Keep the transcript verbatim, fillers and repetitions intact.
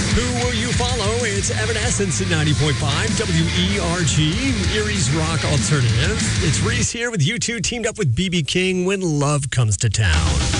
Who will you follow? It's Evanescence at ninety point five W E R G, Erie's Rock Alternative. It's Reese here with U two teamed up with B B King when love comes to town.